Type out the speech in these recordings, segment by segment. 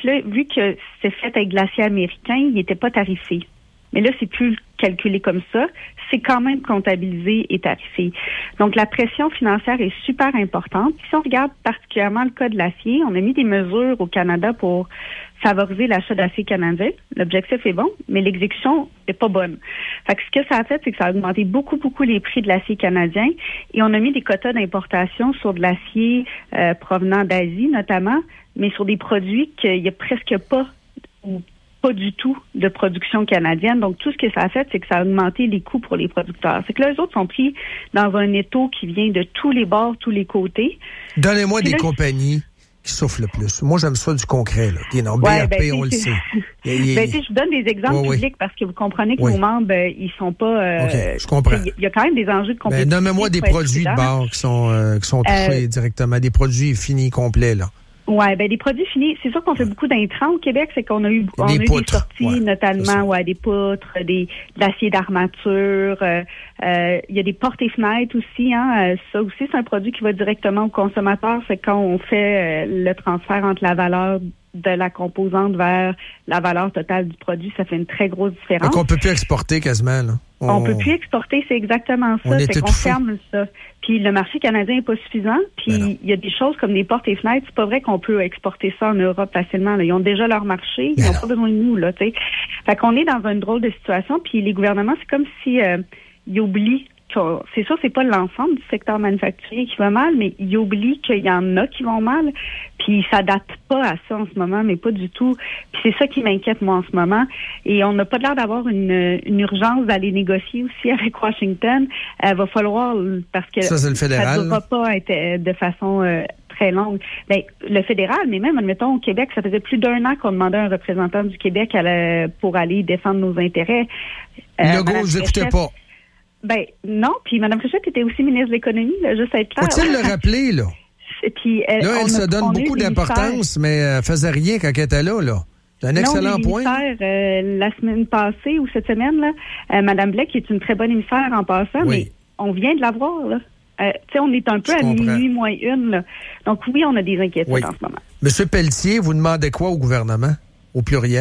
là, vu que c'est fait avec de l'acier américain, il n'était pas tarifé. Mais là, c'est plus calculé comme ça. C'est quand même comptabilisé et tarifé. Donc, la pression financière est super importante. Si on regarde particulièrement le cas de l'acier, on a mis des mesures au Canada pour favoriser l'achat d'acier canadien. L'objectif est bon, mais l'exécution n'est pas bonne. Fait que ce que ça a fait, c'est que ça a augmenté beaucoup les prix de l'acier canadien et on a mis des quotas d'importation sur de l'acier provenant d'Asie, notamment, mais sur des produits qu'il n'y a presque pas ou pas du tout de production canadienne. Donc, tout ce que ça a fait, c'est que ça a augmenté les coûts pour les producteurs. C'est que là, eux autres sont pris dans un étau qui vient de tous les bords, tous les côtés. Donnez-moi des compagnies qui souffrent le plus. Moi, j'aime ça du concret, là. Non, BRP, on le sait. Je vous donne des exemples publics parce que vous comprenez que nos membres, ils sont pas... OK, je comprends. Il y a quand même des enjeux de compétitivité. Mais nommez-moi des produits de bar qui sont touchés directement. Des produits finis, complets, là. Ouais, des produits finis. C'est sûr qu'on fait beaucoup d'intrants au Québec, c'est qu'on a eu des sorties, notamment, des poutres, de l'acier d'armature. Il y a des portes et fenêtres aussi, hein. Ça aussi, c'est un produit qui va directement au consommateur. C'est quand on fait le transfert entre la valeur de la composante vers la valeur totale du produit, ça fait une très grosse différence. Donc, on peut plus exporter quasiment, là. On peut plus exporter, c'est exactement ça. C'est qu'on ferme ça. Puis le marché canadien n'est pas suffisant. Puis il y a des choses comme des portes et fenêtres. C'est pas vrai qu'on peut exporter ça en Europe facilement, là. Ils ont déjà leur marché. Ils n'ont pas besoin de nous, là, tu sais. Fait qu'on est dans une drôle de situation. Puis les gouvernements, c'est comme si ils oublient. C'est sûr, c'est pas l'ensemble du secteur manufacturier qui va mal, mais ils oublient qu'il y en a qui vont mal, puis ils s'adaptent pas à ça en ce moment, mais pas du tout. Puis c'est ça qui m'inquiète, moi, en ce moment. Et on n'a pas l'air d'avoir une urgence d'aller négocier aussi avec Washington. Va falloir, parce que ça, c'est le fédéral. Ça ne devra pas être de façon très longue. Le fédéral, mais même, admettons, au Québec, ça faisait plus d'1 an qu'on demandait à un représentant du Québec pour aller défendre nos intérêts. Legault, vous écoutez pas. Non, puis Mme Fréchette était aussi ministre de l'Économie, là, juste à être clair. Faut-il le rappeler, là? Puis, là, elle se donne beaucoup d'importance, mais elle faisait rien quand elle était là. C'est un excellent point. La semaine passée ou cette semaine, là, Mme Blais, qui est une très bonne émissaire en passant, mais on vient de la voir, là. On est un peu à minuit moins une, là. Donc oui, on a des inquiétudes en ce moment. Monsieur Pelletier, vous demandez quoi au gouvernement, au pluriel?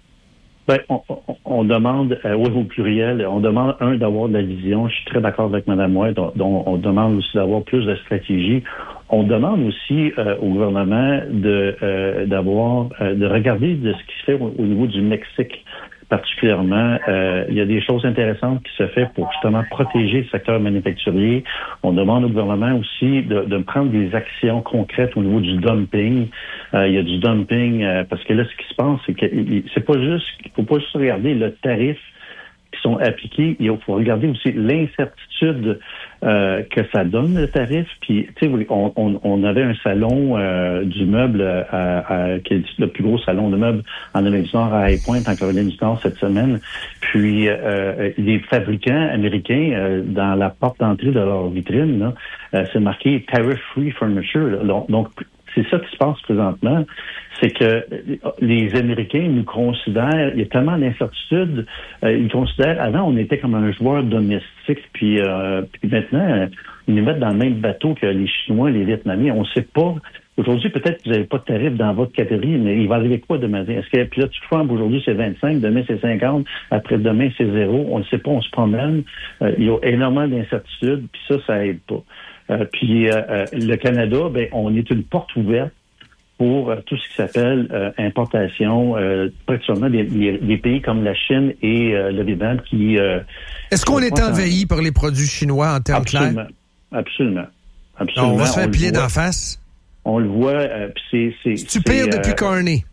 On demande, au pluriel, on demande, d'avoir de la vision. Je suis très d'accord avec Mme White. On demande aussi d'avoir plus de stratégie. On demande aussi au gouvernement de regarder de ce qui se fait au niveau du Mexique. Particulièrement, il y a des choses intéressantes qui se font pour justement protéger le secteur manufacturier. On demande au gouvernement aussi de prendre des actions concrètes au niveau du dumping. Il y a du dumping parce que là, ce qui se passe, c'est que c'est pas juste, il faut pas juste regarder le tarif qui sont appliqués. Il faut regarder aussi l'incertitude que ça donne, le tarif. Puis, tu sais, on avait un salon du meuble qui est le plus gros salon de meubles en Amérique du Nord à High Point, en Caroline du Nord, cette semaine. Puis, les fabricants américains, dans la porte d'entrée de leur vitrine, là, c'est marqué « Tariff-Free Furniture ». Donc, c'est ça qui se passe présentement, c'est que les Américains nous considèrent, il y a tellement d'incertitudes, ils considèrent, avant on était comme un joueur domestique, puis maintenant, ils nous mettent dans le même bateau que les Chinois, les Vietnamiens, on ne sait pas. Aujourd'hui, peut-être que vous n'avez pas de tarif dans votre catégorie, mais il va arriver quoi demain? Est-ce que, puis là, tu vois, aujourd'hui, c'est 25, demain, c'est 50, après-demain, c'est 0. On ne sait pas, on se promène. Il y a énormément d'incertitudes, puis ça aide pas. Puis le Canada, on est une porte ouverte pour tout ce qui s'appelle importation, particulièrement des pays comme la Chine et le Vietnam qui... Est-ce qu'on est envahi par les produits chinois en termes clairs? Absolument. On va se faire plier d'en face? On le voit, puis c'est pire depuis Carney?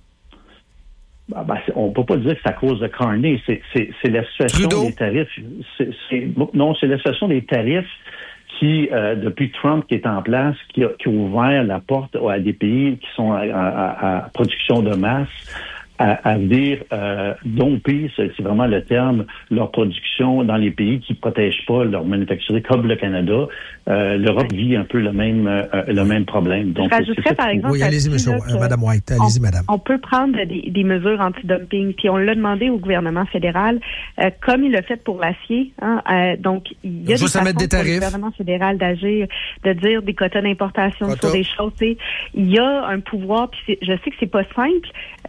On peut pas dire que c'est à cause de Carney. C'est la situation Trudeau. Des tarifs. Non, c'est la situation des tarifs qui, depuis Trump qui est en place, qui a ouvert la porte à des pays qui sont à production de masse, à venir domper, c'est vraiment le terme, leur production dans les pays qui protègent pas leur manufacturier, comme le Canada. L'Europe vit un peu le même problème. Donc, j'ajouterais, par exemple, oui, allez-y, monsieur, Madame White, allez-y, Madame. On peut prendre des mesures anti-dumping, puis on l'a demandé au gouvernement fédéral, comme il l'a fait pour l'acier. Donc, il y a des façons pour le gouvernement fédéral d'agir, de dire des quotas d'importation sur des choses. Il y a un pouvoir, puis je sais que c'est pas simple,